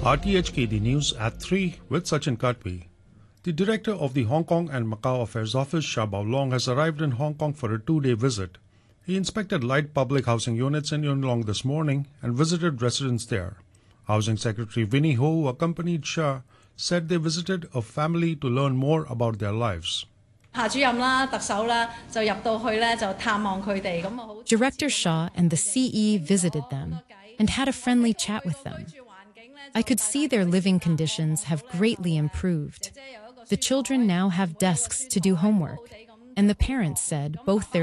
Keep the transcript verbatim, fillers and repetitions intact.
R T H K D News at three with Sachin Katwi. The director of the Hong Kong and Macau Affairs Office, Sha Baolong, has arrived in Hong Kong for a two-day visit. He inspected light public housing units in Yuen Long this morning and visited residents there. Housing Secretary Winnie Ho, who accompanied Shah, said they visited a family to learn more about their lives. Director Shah and the C E visited them and had a friendly chat with them. I could see their living conditions have greatly improved. The children now have desks to do homework, and the parents said both their